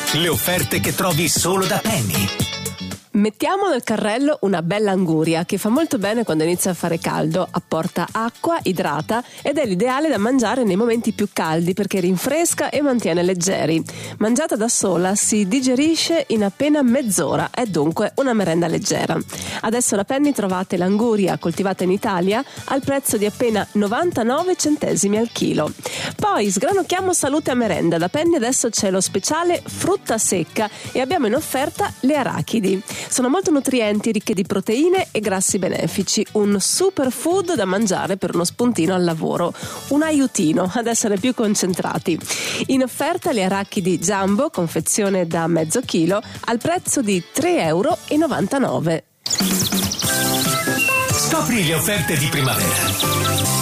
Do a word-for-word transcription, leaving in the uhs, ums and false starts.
Le offerte che trovi solo da Penny. Mettiamo nel carrello una bella anguria che fa molto bene quando inizia a fare caldo, apporta acqua, idrata ed è l'ideale da mangiare nei momenti più caldi perché rinfresca e mantiene leggeri. Mangiata da sola si digerisce in appena mezz'ora, è dunque una merenda leggera. Adesso da Penny trovate l'anguria coltivata in Italia al prezzo di appena novantanove centesimi al chilo. Poi sgranocchiamo salute a merenda. Da Penny adesso c'è lo speciale frutta secca e abbiamo in offerta le arachidi. Sono molto nutrienti, ricche di proteine e grassi benefici, un superfood da mangiare per uno spuntino al lavoro, un aiutino ad essere più concentrati. In offerta le arachidi jumbo, confezione da mezzo chilo, al prezzo di tre euro e novantanove. Scopri le offerte di primavera.